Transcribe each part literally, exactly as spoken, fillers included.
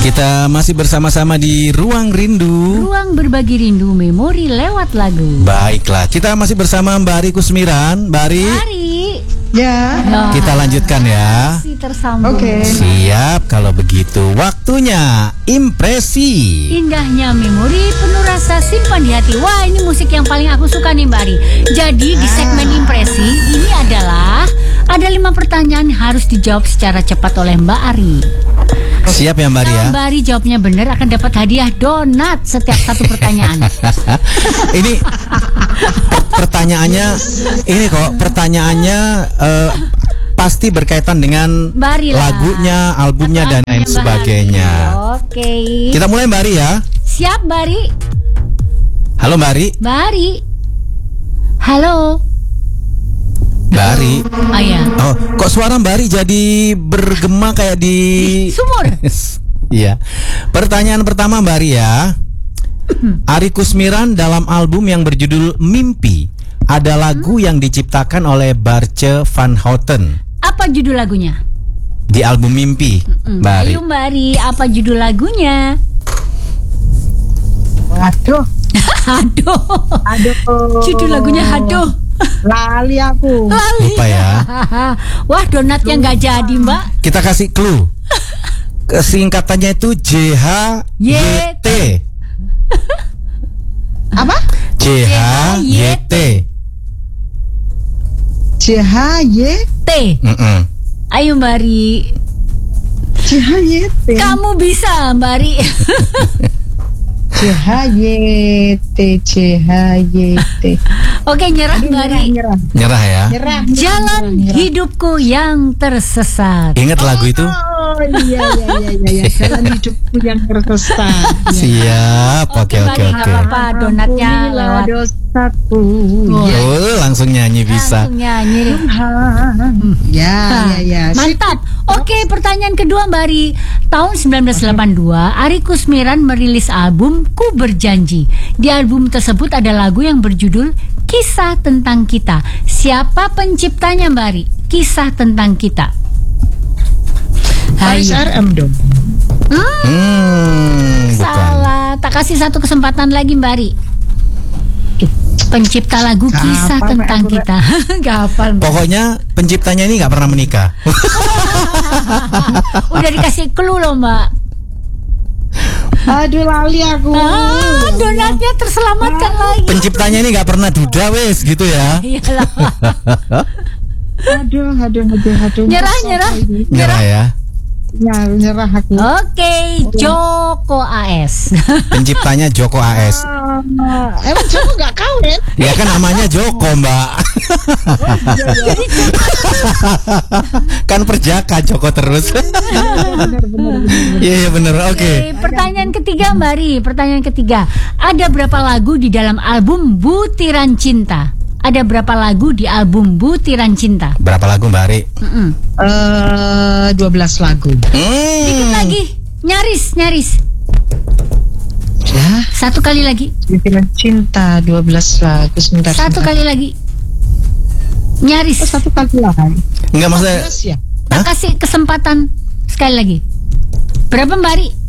Kita masih bersama-sama di Ruang Rindu. Ruang berbagi rindu memori lewat lagu. Baiklah, kita masih bersama Mbak Ari Kusmiran. Mbak Ari. Ari. Ya. Nah, kita lanjutkan ya. masih tersambung. Oke. Siap, kalau begitu waktunya impresi. Indahnya memori penuh rasa simpan di hati. Wah, ini musik yang paling aku suka nih Mbak Ari. Jadi di segmen impresi ini adalah ada lima pertanyaan harus dijawab secara cepat oleh Mbak Ari. Siap ya Mbak Ari ya? Kalau Mbak Ari jawabnya benar akan dapat hadiah donat setiap satu pertanyaan. Ini pertanyaannya, ini kok pertanyaannya uh, pasti berkaitan dengan Mbak Ari lah. lagunya, albumnya dan lain Mbak sebagainya. Ari. Oke. Kita mulai Mbak Ari ya. Siap Mbak Ari. Halo Mbak Ari. Mbak Ari. Halo. Mbak Ari. Oh ya. Oh, kok suara Mbak Ari jadi bergema kayak di sumur? Iya. Pertanyaan pertama Mbak Ari ya. Ari Kusmiran dalam album yang berjudul Mimpi ada lagu yang diciptakan oleh Barce van Houten. Apa judul lagunya? Di album Mimpi, Mbak Ari. Ayo Mbak Ari, apa judul lagunya? Waduh. Aduh. Aduh. Judul lagunya aduh. Lali aku. Lali. Lupa ya. Wah, donatnya nggak jadi Mbak. Kita kasih clue. Kesingkatannya itu J H Y T. Apa? J H Y T. C H Y T. Mm-mm. Ayo Mbak Ari. C H Y T. Kamu bisa Mbak Ari. C H Y T C H Y T. Oke, nyerah Aduh, Mbak Ari. nyerah, nyerah. Nyerah ya. Nyerah. Jalan nyerah. hidupku yang tersesat. Ingat lagu itu? Oh iya iya iya iya iya. Jalan hidupku yang tersesat. Siap. Oke oke Mbak Ari, nggak oke. apa-apa, donatnya Ampunilah lewat. dosaku. Oh. Ya, Oh, langsung nyanyi bisa. Langsung nyanyi. Tuhan. Ya ya ya. Mantap. Oke, pertanyaan kedua Mbak Ari. Tahun sembilan belas delapan puluh dua, Ari Kusmiran merilis album Ku Berjanji. Di album tersebut ada lagu yang berjudul Kisah Tentang Kita. Siapa penciptanya Mbak Ari? Kisah Tentang Kita. Faris Ayo. R M dong. Hmm, Hmm, bukan. salah. Tak kasih satu kesempatan lagi Mbak Ari. Pencipta lagu Gak Kisah hafal, Tentang Mbak. Kita. Gak hafal Mbak. Pokoknya penciptanya ini nggak pernah menikah. Udah dikasih clue loh Mbak. Aduh lali aku. Ah, donatnya terselamatkan lagi. Penciptanya ini nggak pernah duda wes gitu ya. Iyalah. Aduh aduh aduh aduh. Nyerah, nyerah. Nyerah ya. Ya, nyerah aku. Oke, Joko A S. Penciptanya Joko A S. Ah, emang Joko nggak kawin? Ya kan namanya Joko Mbak. Kan perjaka Joko terus. Bener bener bener. Iya iya bener. Oke. Oke, pertanyaan ketiga Mbak Ri. Pertanyaan ketiga. Ada berapa lagu di dalam album Butiran Cinta? Ada berapa lagu di album Butiran Cinta? Berapa lagu Mbak Ari? Mm-mm. Eh, dua belas lagu. Dikit Hmm. lagi. Nyaris, nyaris. Ya, Satu kali lagi. Butiran Cinta dua belas lagu. Sebentar. Satu sebentar. kali lagi. Nyaris. Oh, satu kali lah. Enggak maksudnya. Terus ya. Tak kasih kesempatan sekali lagi. Berapa Mbak Ri?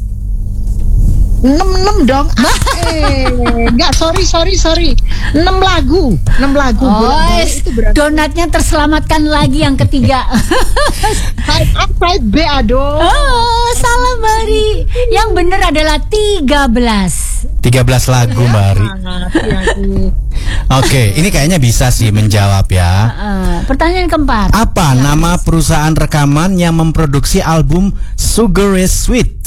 enam enam dong. Eh, enggak, sorry sorry sorry. enam lagu. enam lagu. Oh, Bolak-balik es, itu berarti donatnya terselamatkan lagi yang ketiga. side A side B aduh. Oh, salah Mbak Ri. Yang benar adalah tiga belas. tiga belas lagu Mbak Ari. Mati aku. Oke, ini kayaknya bisa sih menjawab ya. Uh, pertanyaan keempat. Apa nama perusahaan rekaman yang memproduksi album Sugar is Sweet?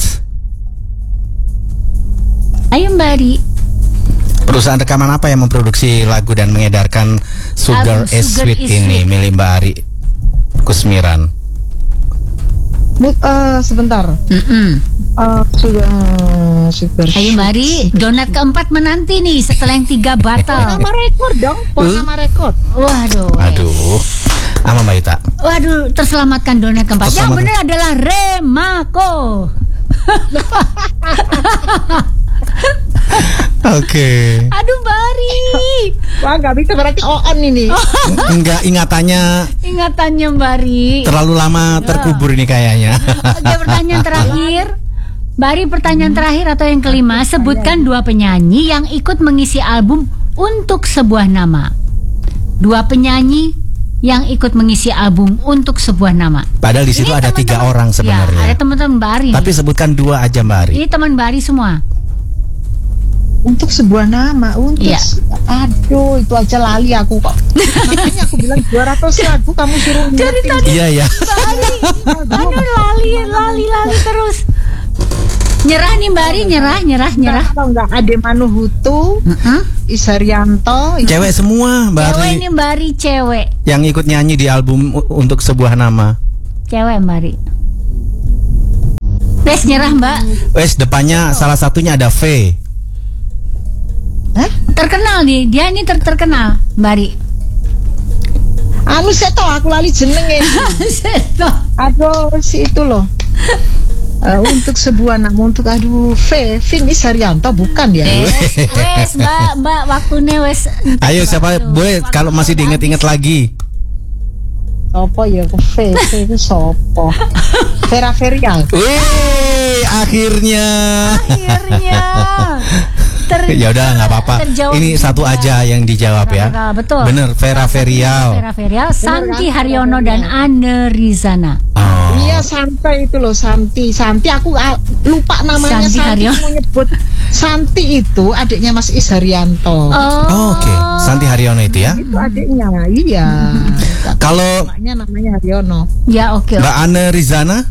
Ayo Mbak Ri. Perusahaan rekaman apa yang memproduksi lagu dan mengedarkan Sugar Album is Sugar Sweet is ini Sweet. milik Mbak Ari Kusmiran? Bu, eh, sebentar. Mm-mm. Eh, sudah super. Ayo Mbak Ri, donat keempat menanti nih setelah yang tiga batal. Nama rekor dong, pon nama rekor. Waduh. Aduh, ama Mbak Ita. Waduh, terselamatkan donat keempat. Yang Terselamatkan. benar adalah Remako. Oke. Aduh Mbak Ri. Wah, nggak bisa berarti on ini. Enggak, ingatannya Ingatannya Mbak Ri. terlalu lama terkubur ini kayaknya. Oke, pertanyaan terakhir. Mbak Ari, pertanyaan terakhir atau yang kelima, sebutkan dua penyanyi yang ikut mengisi album Untuk Sebuah Nama. Dua penyanyi yang ikut mengisi album Untuk Sebuah Nama. Padahal di situ Ini ada tiga teman-teman- orang sebenarnya. Ya, ada teman-teman Mbak Ari. Tapi sebutkan dua aja Mbak Ari. Ini teman Mbak Ari semua. Untuk sebuah nama, untuk Iya. se- aduh itu aja lali aku kok. Makanya aku bilang dua ratus lagu kamu suruh Dari ngingetin. tadi Iya ya. Mbak Ari, aduh lali, lali, lali terus. Nyerah nih Mbak Ari, nyerah, nyerah, nyerah. Kalau nggak Ade Manuhutu, Heeh. Isarianto, Cewek semua Mbak Cewek Ari ini Mbak Ari, cewek. yang ikut nyanyi di album U- Untuk Sebuah Nama. Cewek Mbak Ari. Wes nyerah Mbak. Wes depannya salah satunya ada V. Hah? Terkenal nih, dia ini ter terkenal Mbak Ari. anu seto aku lali jenenge. Seto. Aduh si itu loh. Eh, untuk sebuah nama, untuk aduh V, Vin Isarianto bukan ya? Wes, wes Mbak, Mbak waktunya wes. Ayo siapa boleh kalau masih diinget-inget lagi. Sopo ya ke V, V itu sopo? Vera Ferial. Wih, akhirnya. Akhirnya. Ter, Ya udah nggak apa-apa. terjawab Ini juga. satu aja yang dijawab ya. Betul, betul. Bener, Vera Ferial. Vera Ferial, Santi kan? Haryono dan Anne Rizana. Oh. Iya Santi itu loh Santi, Santi aku ah, lupa namanya Santi Santi, Haryono. mau nyebut Santi itu adiknya Mas Isarianto. Oh, Oh, Oke, Santi Haryono itu ya. Itu adiknya, iya. Kalau Namanya namanya Haryono. Ya oke. Mbak Anne Rizana,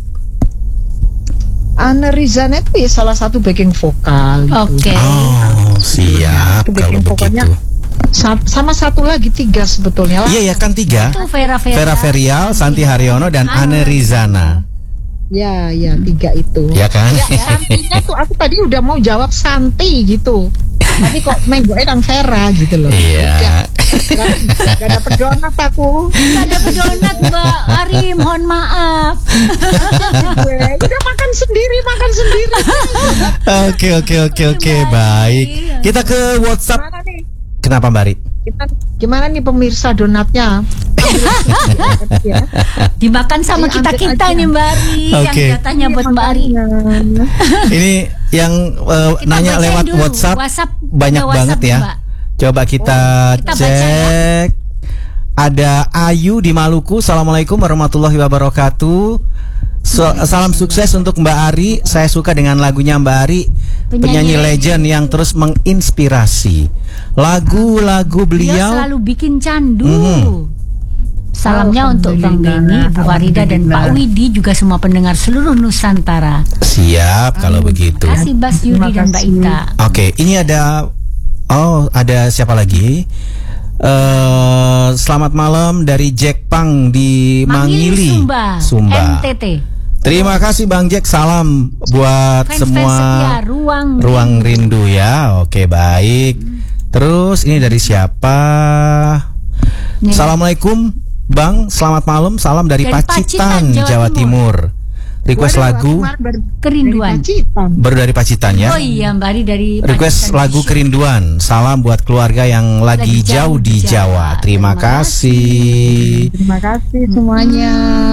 Anne Rizana itu ya salah satu backing vokal. gitu. Oke. oh siap Itu kalau backing vokalnya begitu. sa- sama satu lagi tiga sebetulnya lah. Iya ya kan tiga. Itu Vera Ferial. Vera Ferial, Santi Haryono dan Anne Rizana. Ya, ya tiga itu. Ya kan? Santinya tuh aku tadi udah mau jawab Santi gitu. Tapi kok menggoknya nang Vera gitu loh. Iya. Gak, gak dapet donat aku. Nggak ada pedonat Mbak Ari, mohon maaf. Gue udah makan sendiri, makan sendiri. Oke oke oke oke baik. Kita ke WhatsApp. Gimana nih? Kenapa Mbak Ri? Kita, gimana nih pemirsa donatnya? Ya. Dimakan sama Ayo, kita ambil kita aja. nih Mbak Ari. Oke. Yang jatahnya buat Mbak Ari. Ini yang eh, Kita nanya bacain lewat dulu. WhatsApp, WhatsApp, banyak ada WhatsApp banget nih, ya. Mbak. Coba kita, Kita baca ya. cek. Ada Ayu di Maluku. Assalamualaikum warahmatullahi wabarakatuh. So- salam sukses untuk Mbak Ari. Saya suka dengan lagunya Mbak Ari, Penyanyi penyanyi legend yang terus menginspirasi. Lagu-lagu Dia beliau. selalu bikin candu. Mhm. Salamnya untuk Bang Benny, Bu Farida dan Pak Widi, juga semua pendengar seluruh Nusantara. Siap kalau begitu. Terima kasih Bas Yuri dan Mbak Ita. Oke, ini ada oh ada siapa lagi? Eh selamat malam dari Jack Pang di Mangili, Sumba, Sumba. N T T. Terima kasih Bang Jack, salam buat Fans-fans semua setia, ruang ruang rindu ya. Oke baik. Terus ini dari siapa? Nih. Assalamualaikum Bang, selamat malam. Salam dari, Dari Pacitan, Pacitan, Jawa Jawa Timur. Request lagu Kerinduan. baru dari Pacitan ya. Oh iya Mbak Ari dari Request Pacitan lagu Indonesia. Kerinduan. Salam buat keluarga yang lagi, Lagi jauh di Jawa. Terima, Terima kasih. Terima kasih semuanya.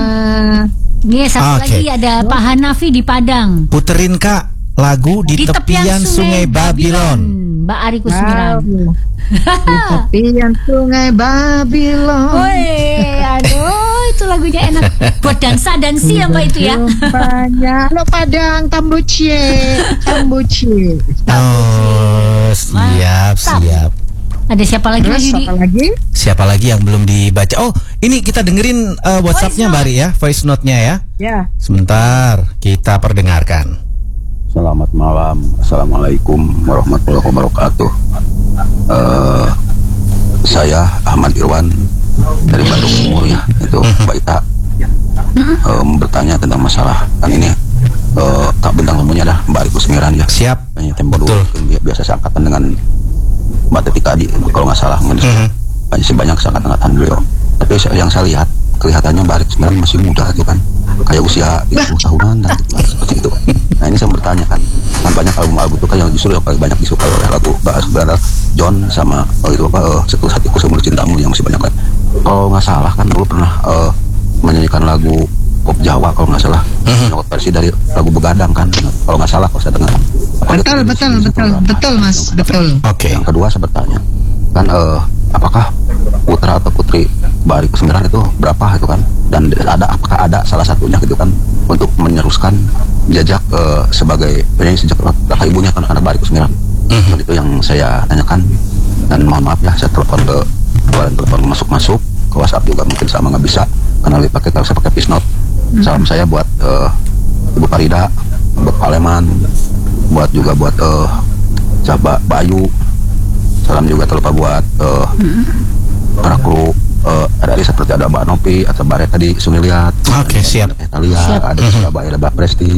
Nih satu Oke. lagi ada Pak Hanafi di Padang. Puterin Kak lagu di, tepian, Sungai Babylon. Mbak Ari Kusmiran. Di tepian Sungai Babylon. Woi, aduh itu lagunya enak. Buat dansa dansi ya Mbak itu ya. Banyak lo Padang Tambucie, Tambucie. Oh, siap, Mantap. siap. Ada siapa lagi Terus lagi di? apa lagi? Siapa lagi yang belum dibaca? Oh, ini kita dengerin uh, WhatsApp-nya Voice Mbak Ri ya, voice note-nya ya. Ya. Sebentar, kita perdengarkan. Selamat malam, assalamualaikum warahmatullahi wabarakatuh. Eh, saya Ahmad Irwan dari Bandung Timur ya, itu Mbak Ita eh, bertanya tentang masalah kan ini eh, Kak bintang tamunya adalah Mbak Ari Kusmiran ya. Siap. Kayaknya tempo dulu Betul. mungkin biasa seangkatan dengan Mbak Teti tadi kalau nggak salah mungkin Mhm. banyak sih banyak seangkatan beliau. Tapi yang saya lihat kelihatannya Mbak Ari Kusmiran masih muda gitu kan, kayak usia tiga puluh tahunan dan gitu, lah, seperti itu. Nah ini saya bertanya kan, kan banyak album-album itu kan yang justru yang paling banyak disukai oleh lagu Mbak Kusmiran John sama oh itu apa uh, Setu Hatiku Seumur Cintamu yang masih banyak kan. Kalau nggak salah kan dulu pernah uh, menyanyikan lagu pop Jawa kalau nggak salah. Mhm. Versi dari lagu Begadang kan, kalau nggak salah kalau saya dengar. Apa Betul, itu? betul, Itu betul, program. betul Mas, betul. Oke. Yang kedua saya bertanya, kan eh, apakah putra atau putri Mbak Ari Kusmiran itu berapa itu kan? Dan ada apakah ada salah satunya gitu kan untuk meneruskan jejak eh, sebagai penyanyi sejak kakak ibunya kan anak Mbak Ari Kusmiran. Mhm. Itu yang saya tanyakan, dan mohon maaf ya saya telepon ke kemarin telepon masuk-masuk ke WhatsApp juga mungkin sama nggak bisa karena lebih pakai kalau saya pakai Pisnot. Salam saya buat eh, Ibu Farida, buat Paleman, buat juga buat eh Caba Bayu. Salam juga terlupa buat eh para kru eh ada seperti ada Mbak Nopi atau Mbak Reta di Suniliat. Oke, siap. Italia, Siap. ada di Surabaya, ada Mbak Presti,